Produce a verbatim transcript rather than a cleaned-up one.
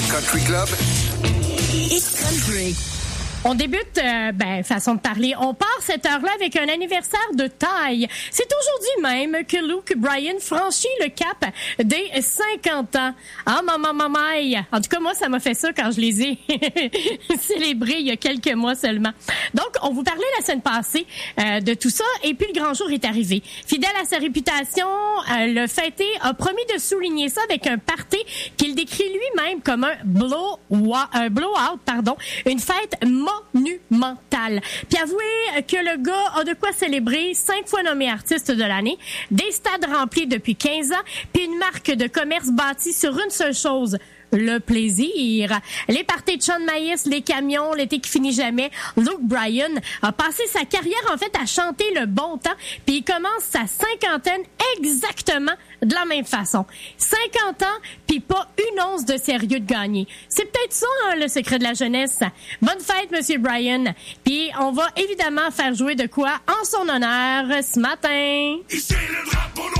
Country Club. It's country. On débute, euh, ben, façon de parler, on part cette heure-là avec un anniversaire de taille. C'est aujourd'hui même que Luke Bryan franchit le cap des cinquante ans. Ah, maman, maman, en tout cas, moi, ça m'a fait ça quand je les ai célébrés il y a quelques mois seulement. Donc, on vous parlait la semaine passée euh, de tout ça, et puis le grand jour est arrivé. Fidèle à sa réputation, euh, le fêté a promis de souligner ça avec un party qu'il décrit lui-même comme un blow, un blowout, pardon, une fête monumentale. Puis avouez que le gars a de quoi célébrer, cinq fois nommé artiste de l'année, des stades remplis depuis quinze ans, puis une marque de commerce bâtie sur une seule chose, le plaisir. Les parties de champs de maïs, les camions, l'été qui finit jamais. Luke Bryan a passé sa carrière, en fait, à chanter le bon temps, puis il commence sa cinquantaine exactement de la même façon. cinquante ans, puis pas une once de sérieux de gagner. C'est peut-être ça, hein, le secret de la jeunesse. Bonne fête, Monsieur Bryan. Puis on va évidemment faire jouer de quoi en son honneur ce matin. Ici le drapeau